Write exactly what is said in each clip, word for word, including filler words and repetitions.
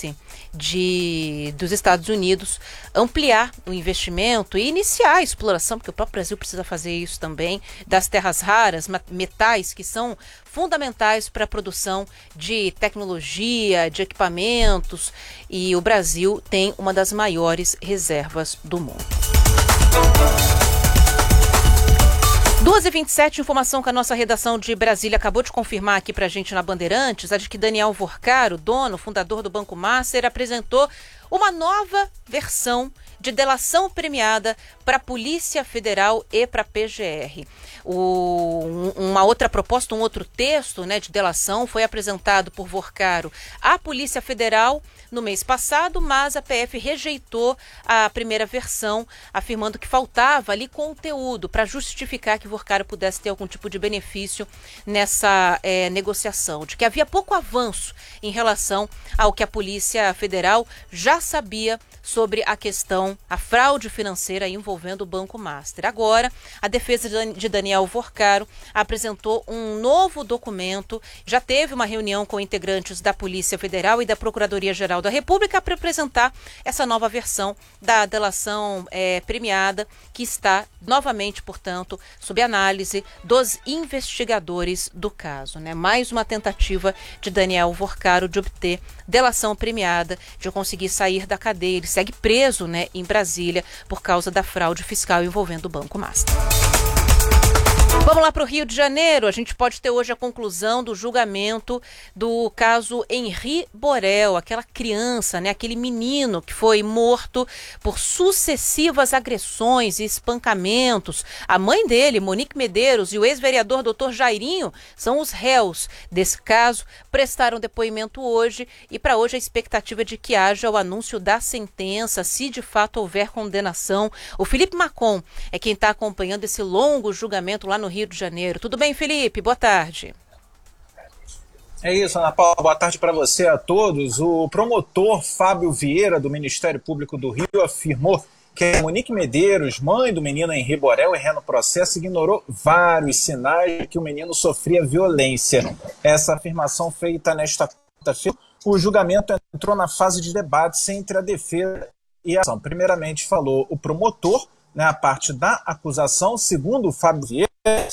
interesse de, dos Estados Unidos ampliar o investimento e iniciar a exploração, porque o próprio Brasil precisa fazer isso também, das terras raras, metais que são fundamentais para a produção de tecnologia, de equipamentos, e o Brasil tem uma das maiores reservas do mundo. duas e vinte e sete, informação que a nossa redação de Brasília acabou de confirmar aqui pra gente na Bandeirantes, a de que Daniel Vorcaro, dono, fundador do Banco Master, apresentou uma nova versão de delação premiada para a Polícia Federal e para a P G R. O, um, uma outra proposta, um outro texto, né, de delação foi apresentado por Vorcaro à Polícia Federal no mês passado, mas a P F rejeitou a primeira versão, afirmando que faltava ali conteúdo para justificar que Vorcaro pudesse ter algum tipo de benefício nessa é, negociação, de que havia pouco avanço em relação ao que a Polícia Federal já sabia sobre a questão, a fraude financeira envolvendo o Banco Master. Agora, a defesa de Daniel Vorcaro apresentou um novo documento, já teve uma reunião com integrantes da Polícia Federal e da Procuradoria-Geral da República para apresentar essa nova versão da delação é, premiada, que está novamente, portanto, sob análise dos investigadores do caso, né? Mais uma tentativa de Daniel Vorcaro de obter delação premiada, de conseguir sair da cadeia. Ele segue preso, né, em Brasília por causa da fraude fiscal envolvendo o Banco Master. Vamos lá para o Rio de Janeiro. A gente pode ter hoje a conclusão do julgamento do caso Henri Borel, aquela criança, né, aquele menino que foi morto por sucessivas agressões e espancamentos. A mãe dele, Monique Medeiros, e o ex-vereador doutor Jairinho são os réus desse caso, prestaram depoimento hoje, e para hoje a expectativa é de que haja o anúncio da sentença, se de fato houver condenação. O Felipe Macon é quem está acompanhando esse longo julgamento lá no Rio de Janeiro. Tudo bem, Felipe? Boa tarde. É isso, Ana Paula. Boa tarde para você, a todos. O promotor Fábio Vieira, do Ministério Público do Rio, afirmou que a Monique Medeiros, mãe do menino Henri Borel, em ré no processo, ignorou vários sinais de que o menino sofria violência. Essa afirmação feita nesta quarta-feira, o julgamento entrou na fase de debates entre a defesa e a ação. Primeiramente falou o promotor, né, a parte da acusação. Segundo o Fábio Vieira,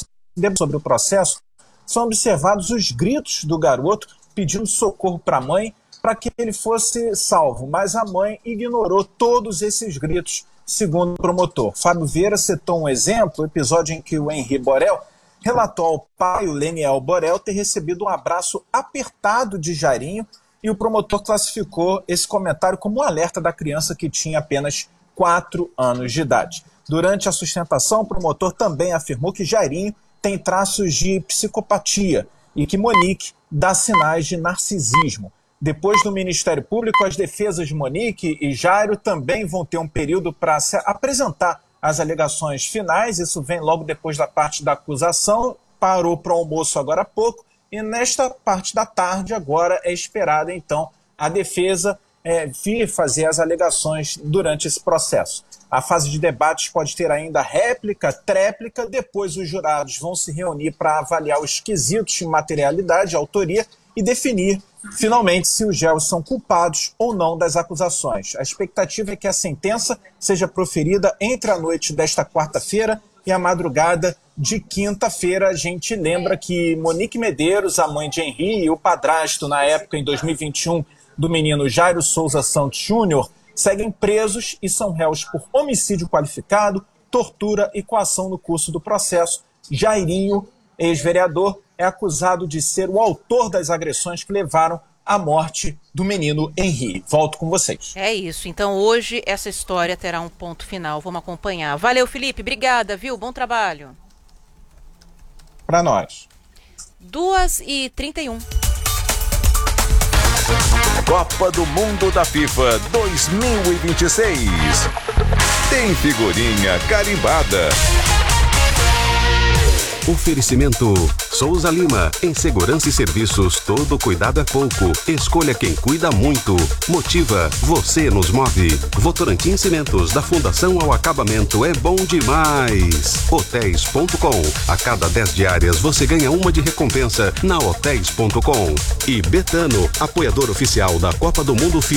sobre o processo, são observados os gritos do garoto pedindo socorro para a mãe para que ele fosse salvo, mas a mãe ignorou todos esses gritos, segundo o promotor. Fábio Vieira citou um exemplo, o episódio em que o Henri Borel relatou ao pai, o Leniel Borel, ter recebido um abraço apertado de Jairinho, e o promotor classificou esse comentário como um alerta da criança, que tinha apenas quatro anos de idade. Durante a sustentação, o promotor também afirmou que Jairinho tem traços de psicopatia e que Monique dá sinais de narcisismo. Depois do Ministério Público, as defesas de Monique e Jairo também vão ter um período para se apresentar as alegações finais. Isso vem logo depois da parte da acusação, parou para o almoço agora há pouco, e nesta parte da tarde agora é esperada, então, a defesa é, vir fazer as alegações durante esse processo. A fase de debates pode ter ainda réplica, tréplica, depois os jurados vão se reunir para avaliar os quesitos de materialidade, autoria, e definir, finalmente, se os réus são culpados ou não das acusações. A expectativa é que a sentença seja proferida entre a noite desta quarta-feira e a madrugada de quinta-feira. A gente lembra que Monique Medeiros, a mãe de Henri, e o padrasto, na época, em dois mil e vinte e um, do menino Jairo Souza Santos Júnior, seguem presos e são réus por homicídio qualificado, tortura e coação no curso do processo. Jairinho, ex-vereador, é acusado de ser o autor das agressões que levaram à morte do menino Henri. Volto com vocês. É isso. Então hoje essa história terá um ponto final. Vamos acompanhar. Valeu, Felipe. Obrigada, viu? Bom trabalho. Para nós. duas e trinta e um. Copa do Mundo da FIFA dois mil e vinte e seis. Tem figurinha carimbada. Oferecimento Souza Lima. Em segurança e serviços, todo cuidado é pouco. Escolha quem cuida muito. Motiva, você nos move. Votorantim Cimentos, da fundação ao acabamento, é bom demais. Hotéis ponto com. A cada dez diárias você ganha uma de recompensa na hotéis ponto com. E Betano, apoiador oficial da Copa do Mundo